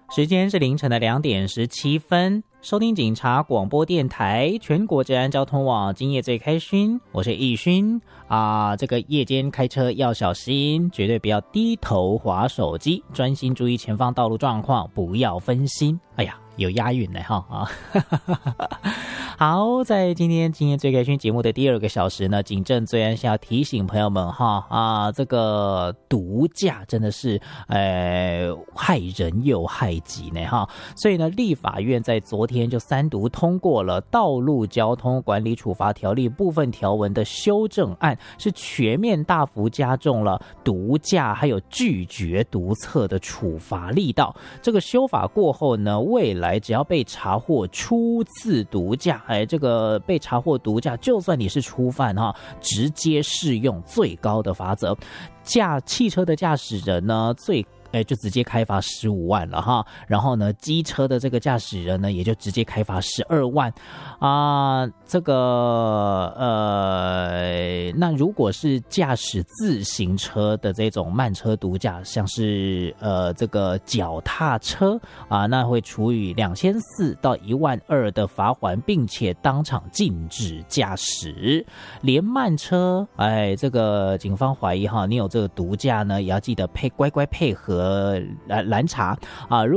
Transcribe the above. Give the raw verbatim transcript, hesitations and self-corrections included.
时间是凌晨的两点十七分，收听警察广播电台全国治安交通网，今夜最开心，我是易勋啊。这个夜间开车要小心，绝对不要低头滑手机，专心注意前方道路状况，不要分心。哎呀，有押韵呢哈啊！好，在今天今天最开心节目的第二个小时呢，警政最安是要提醒朋友们哈啊，这个毒驾真的是呃害人又害己呢哈，所以呢，立法院在昨天就三读通过了《道路交通管理处罚条例》部分条文的修正案，是全面大幅加重了毒驾还有拒绝毒测的处罚力道。这个修法过后呢，未来只要被查获初次毒驾，哎，这个被查获毒驾，就算你是初犯哈，直接适用最高的罚则。驾汽车的驾驶人呢，最哎，就直接开罚十五万了哈，然后呢，机车的这个驾驶人呢，也就直接开罚十二万啊。这个呃，那如果是驾驶自行车的这种慢车毒驾，像是呃这个脚踏车啊，那会处以两千四到一万二的罚款，并且当场禁止驾驶。连慢车，哎，这个警方怀疑哈，你有这个毒驾呢，也要记得配乖乖配合。呃，拦查啊！